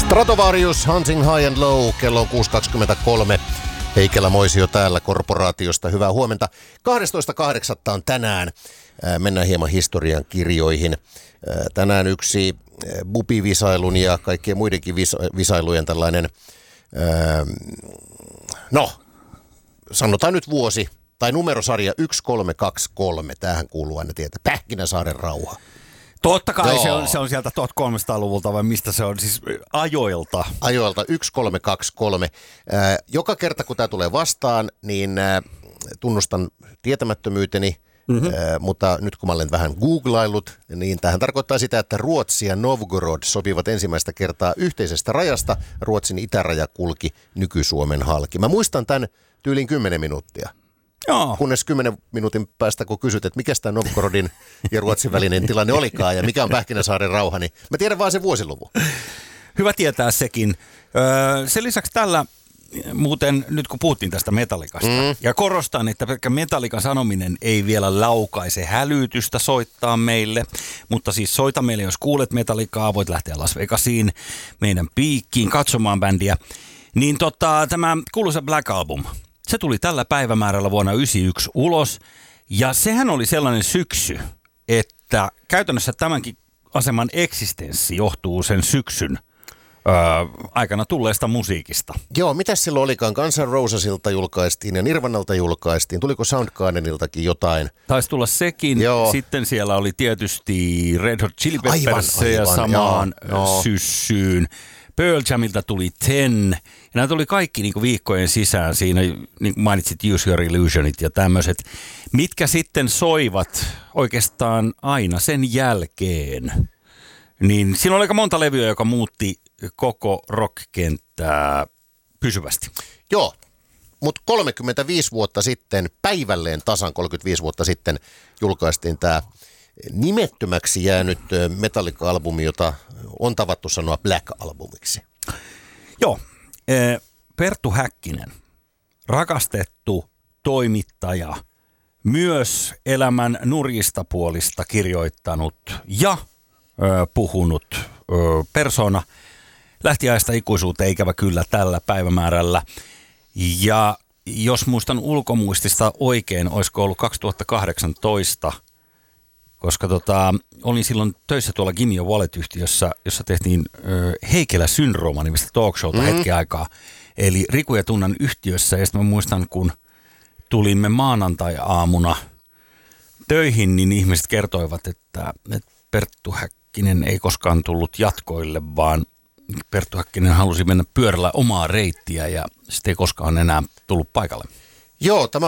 Stratovarius, Hunting High and Low, kello on 6.23. Heikelä Moisio täällä korporaatiosta. Hyvää huomenta. 12.8. on tänään. Mennään hieman historian kirjoihin. Tänään yksi bupivisailun ja kaikkien muidenkin visailujen tällainen, sanotaan nyt vuosi tai numerosarja 1323. Tämähän kuuluu aina tietää. Pähkinäsaaren rauha. Totta kai se on sieltä 1300-luvulta vai mistä se on, siis ajoilta. Ajoilta 1323. Joka kerta kun tämä tulee vastaan, niin tunnustan tietämättömyyteni, mutta nyt kun mä olen vähän googlailut, niin tämähän tarkoittaa sitä, että Ruotsi ja Novgorod sopivat ensimmäistä kertaa yhteisestä rajasta. Ruotsin itäraja kulki nyky-Suomen halki. Mä muistan tämän tyyliin 10 minuuttia. Joo. Kunnes 10 minuutin päästä, kun kysyt, että mikä tämä Novgorodin ja Ruotsin välinen tilanne olikaan ja mikä on Pähkinäsaaren rauha, niin mä tiedän vaan sen vuosiluvun. Hyvä tietää sekin. Sen lisäksi tällä, muuten nyt kun puhuttiin tästä Metallicasta, ja korostan, että pelkkä Metallican sanominen ei vielä laukaise hälytystä soittaa meille, mutta siis soita meille, jos kuulet Metallicaa, voit lähteä Las Vegasiin, meidän piikkiin katsomaan bändiä, niin tämä kuuluisa Black Album, se tuli tällä päivämäärällä vuonna 1991 ulos, ja sehän oli sellainen syksy, että käytännössä tämänkin aseman eksistenssi johtuu sen syksyn aikana tulleesta musiikista. Joo, mitäs silloin olikaan? Guns N' Rosesilta julkaistiin ja Nirvanalta julkaistiin. Tuliko Soundgardeniltakin jotain? Taisi tulla sekin. Joo. Sitten siellä oli tietysti Red Hot Chili Peppers ja samaan syssyyn. Pearl Jamilta tuli Ten. Ja nämä tuli kaikki niin kuin viikkojen sisään. Siinä niin kuin mainitsit Use Your Illusionit ja tämmöiset, mitkä sitten soivat oikeastaan aina sen jälkeen. Niin siinä oli aika monta levyä, joka muutti koko rock-kenttää pysyvästi. Joo, mutta 35 vuotta sitten, päivälleen tasan 35 vuotta sitten, julkaistiin tämä nimettömäksi jäänyt Metallica-albumi, jota on tavattu sanoa Black-albumiksi. Joo, Perttu Häkkinen, rakastettu toimittaja, myös elämän nurjista puolista kirjoittanut ja puhunut persona, lähti ajasta ikuisuuteen, ikävä kyllä tällä päivämäärällä. Ja jos muistan ulkomuistista oikein, olisiko ollut 2018, koska olin silloin töissä tuolla Gimme Wallet-yhtiössä, jossa tehtiin Heikelä-syndrooma nimistä talkshowta hetken aikaa. Eli Riku ja Tunnan yhtiössä, ja sitten mä muistan, kun tulimme maanantai-aamuna töihin, niin ihmiset kertoivat, että Perttu Häkkinen ei koskaan tullut jatkoille, vaan Perttu Häkkinen halusi mennä pyörällä omaa reittiä ja sitten ei koskaan enää tullut paikalle. Joo, tämä